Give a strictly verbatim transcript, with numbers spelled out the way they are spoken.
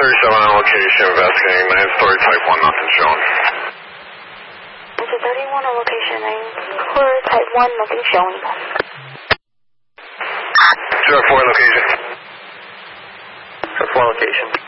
thirty-seven on location, investigating nine story type one, nothing shown. Delta thirty-one on location, nine story type one, nothing showing. zero four location. zero four location.